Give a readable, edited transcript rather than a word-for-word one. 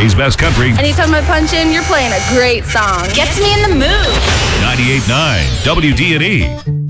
Today's best country. Anytime I punch in, you're playing a great song. Gets me in the mood. 98.9 WD&E.